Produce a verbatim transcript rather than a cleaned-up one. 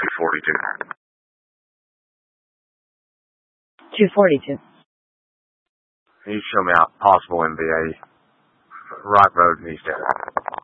two forty-two. two forty-two. Can you show me out possible M B A? Right road in East Area.